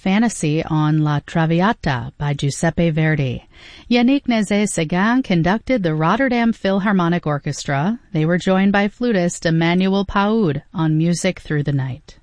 Fantasy on La Traviata by Giuseppe Verdi. Yannick Nézet-Séguin conducted the Rotterdam Philharmonic Orchestra. They were joined by flutist Emmanuel Paoud on Music Through the Night.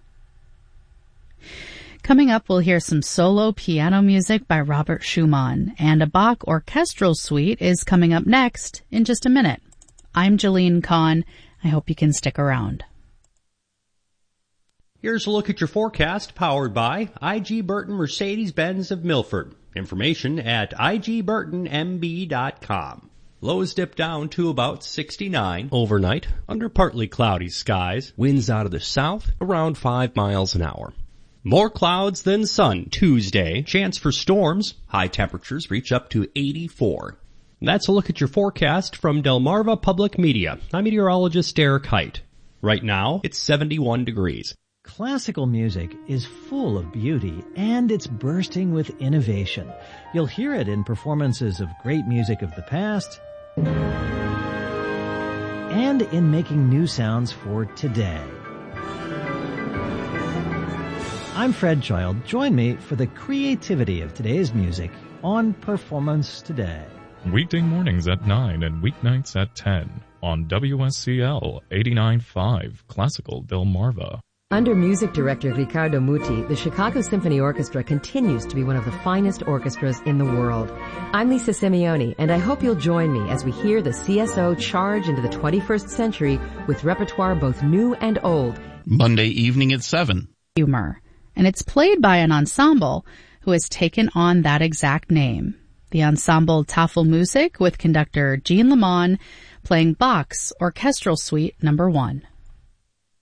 Coming up, we'll hear some solo piano music by Robert Schumann, and a Bach orchestral suite is coming up next in just a minute. I'm Jeline Kahn. I hope you can stick around. Here's a look at your forecast, powered by I.G. Burton Mercedes-Benz of Milford. Information at igburtonmb.com. Lows dip down to about 69 overnight, under partly cloudy skies. Winds out of the south, around 5 miles an hour. More clouds than sun Tuesday. Chance for storms. High temperatures reach up to 84. That's a look at your forecast from Delmarva Public Media. I'm meteorologist Derek Height. Right now, it's 71 degrees. Classical music is full of beauty, and it's bursting with innovation. You'll hear it in performances of great music of the past and in making new sounds for today. I'm Fred Child. Join me for the creativity of today's music on Performance Today. Weekday mornings at 9 and weeknights at 10 on WSCL 89.5 Classical Delmarva. Under music director Riccardo Muti, the Chicago Symphony Orchestra continues to be one of the finest orchestras in the world. I'm Lisa Simeone, and I hope you'll join me as we hear the CSO charge into the 21st century with repertoire both new and old. Monday evening at 7. Humor. And it's played by an ensemble who has taken on that exact name. The ensemble Tafelmusik with conductor Jean Lemon playing Bach's Orchestral Suite No. 1.